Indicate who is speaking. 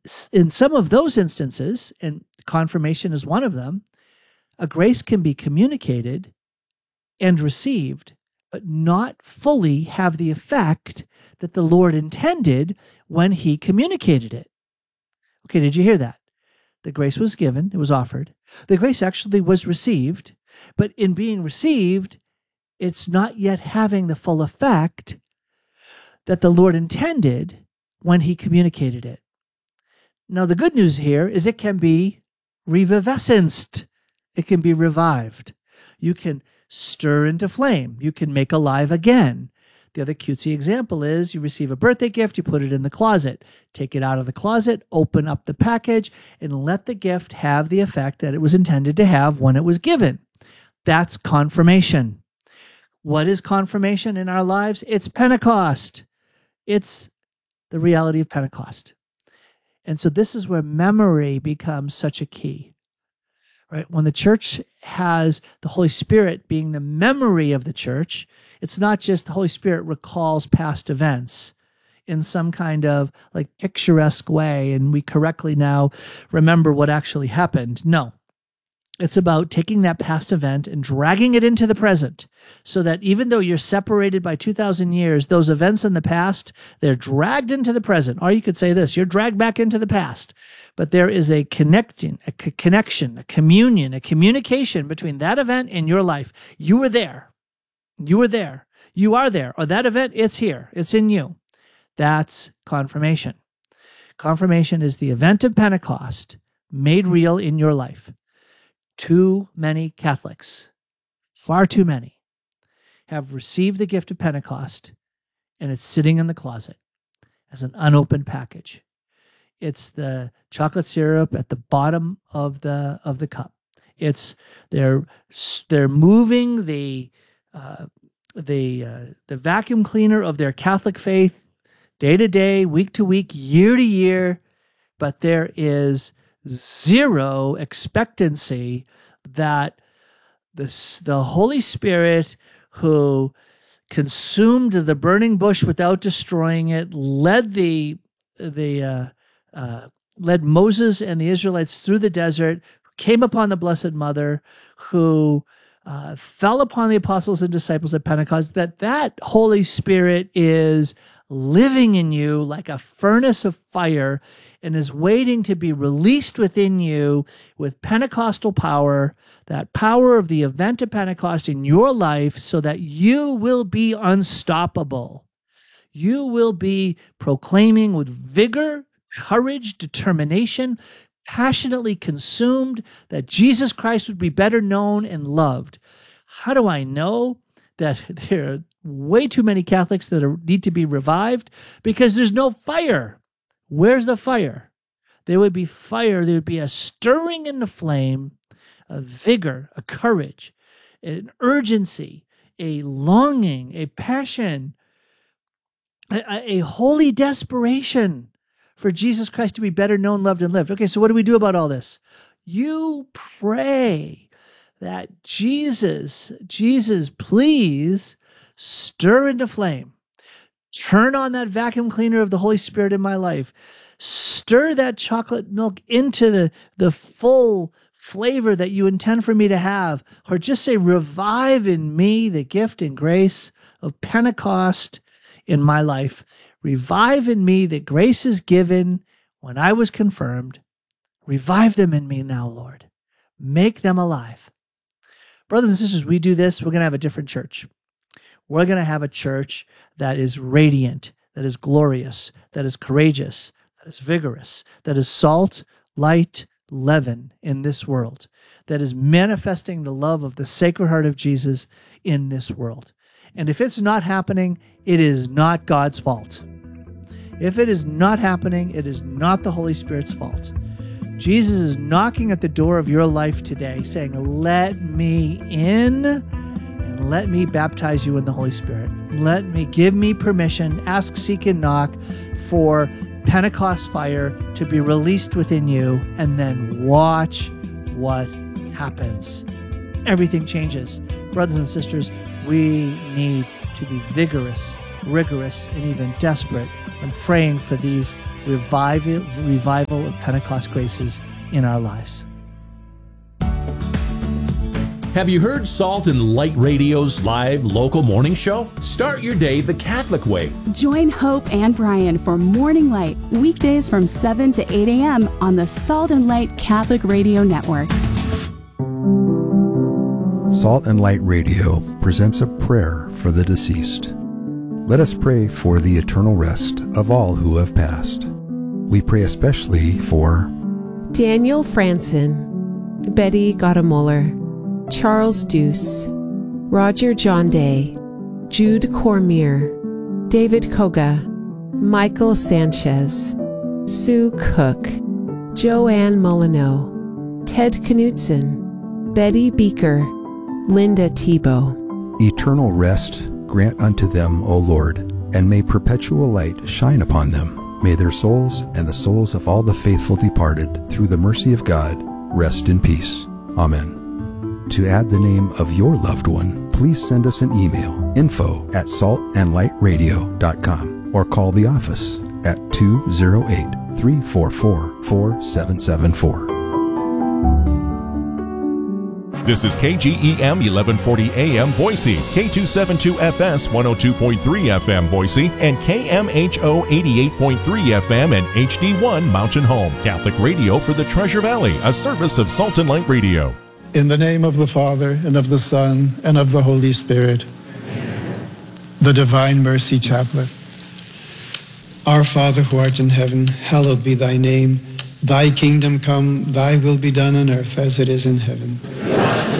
Speaker 1: in some of those instances, and confirmation is one of them, a grace can be communicated and received, but not fully have the effect that the Lord intended when he communicated it. Okay, did you hear that? The grace was given, it was offered. The grace actually was received, but in being received, it's not yet having the full effect that the Lord intended when he communicated it. Now, the good news here is it can be reviviscenced. It can be revived. You can stir into flame. You can make alive again. The other cutesy example is you receive a birthday gift, you put it in the closet. Take it out of the closet, open up the package, and let the gift have the effect that it was intended to have when it was given. That's confirmation. What is confirmation in our lives? It's Pentecost. It's the reality of Pentecost. And so this is where memory becomes such a key. Right? When the church has the Holy Spirit being the memory of the church, it's not just the Holy Spirit recalls past events in some kind of like picturesque way and we correctly now remember what actually happened. No. It's about taking that past event and dragging it into the present so that even though you're separated by 2,000 years, those events in the past, they're dragged into the present. Or you could say this, you're dragged back into the past. But there is a connection, a communion, a communication between that event and your life. You were there. You were there. You are there. Or that event, it's here. It's in you. That's confirmation. Confirmation is the event of Pentecost made real in your life. Too many Catholics, far too many, have received the gift of Pentecost and it's sitting in the closet as an unopened package. It's the chocolate syrup at the bottom of the cup. It's they're moving the vacuum cleaner of their Catholic faith day to day, week to week, year to year, but there is zero expectancy that the Holy Spirit, who consumed the burning bush without destroying it, led Moses and the Israelites through the desert, came upon the Blessed Mother, who fell upon the apostles and disciples at Pentecost, that Holy Spirit is living in you like a furnace of fire and is waiting to be released within you with Pentecostal power, that power of the event of Pentecost in your life so that you will be unstoppable. You will be proclaiming with vigor, courage, determination, passionately consumed that Jesus Christ would be better known and loved. How do I know that there are way too many Catholics that need to be revived? Because there's no fire. Where's the fire? There would be fire. There would be a stirring in the flame, a vigor, a courage, an urgency, a longing, a passion, a holy desperation for Jesus Christ to be better known, loved, and lived. Okay, so what do we do about all this? You pray that Jesus, please stir into flame. Turn on that vacuum cleaner of the Holy Spirit in my life. Stir that chocolate milk into the full flavor that you intend for me to have. Or just say, revive in me the gift and grace of Pentecost in my life. Revive in me the graces given when I was confirmed. Revive them in me now, Lord. Make them alive. Brothers and sisters, we do this, we're going to have a different church. We're going to have a church that is radiant, that is glorious, that is courageous, that is vigorous, that is salt, light, leaven in this world, that is manifesting the love of the Sacred Heart of Jesus in this world. And if it's not happening, it is not God's fault. If it is not happening, it is not the Holy Spirit's fault. Jesus is knocking at the door of your life today saying, let me in and let me baptize you in the Holy Spirit. Give me permission, ask, seek, and knock for Pentecost fire to be released within you, and then watch what happens. Everything changes. Brothers and sisters, we need to be vigorous rigorous, and even desperate when praying for these revival of Pentecost graces in our lives.
Speaker 2: Have you heard Salt and Light Radio's live local morning show? Start your day the Catholic way.
Speaker 3: Join Hope and Brian for Morning Light, weekdays from 7 to 8 a.m. on the Salt and Light Catholic Radio Network.
Speaker 4: Salt and Light Radio presents a prayer for the deceased. Let us pray for the eternal rest of all who have passed. We pray especially for
Speaker 5: Daniel Franson, Betty Gottemoeller, Charles Deuce, Roger John Day, Jude Cormier, David Koga, Michael Sanchez, Sue Cook, Joanne Molyneux, Ted Knutson, Betty Beaker, Linda Tebow.
Speaker 4: eternal rest grant unto them, O Lord, and may perpetual light shine upon them. May their souls and the souls of all the faithful departed, through the mercy of God, rest in peace. Amen. To add the name of your loved one, please send us an email, info@saltandlightradio.com, or call the office at 208-344-4774.
Speaker 6: This is KGEM 1140 AM Boise, K272FS 102.3 FM Boise, and KMHO 88.3 FM and HD1 Mountain Home. Catholic radio for the Treasure Valley, a service of Salt and Light Radio.
Speaker 7: In the name of the Father, and of the Son, and of the Holy Spirit. Amen. The Divine Mercy Chaplet. Our Father who art in heaven, hallowed be thy name. Thy kingdom come, thy will be done on earth as it is in heaven.